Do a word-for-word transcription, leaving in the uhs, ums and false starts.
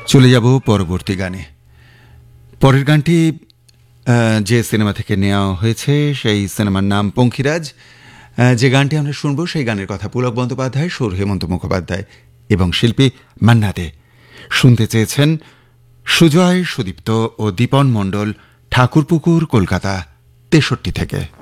চলে যাব পরবর্তী গানে। পরের গানটি যে সিনেমা থেকে নেওয়া হয়েছে সেই সিনেমার নাম পঙ্খিরাজ। যে গানটি আমরা শুনবো সেই গানের কথা পুলক বন্দ্যোপাধ্যায়, সুর হেমন্ত মুখোপাধ্যায় এবং শিল্পী মান্না দে। শুনতে চেয়েছেন সুজয়, সুদীপ্ত ও দীপন মণ্ডল, ঠাকুরপুকুর, কলকাতা তেষট্টি থেকে।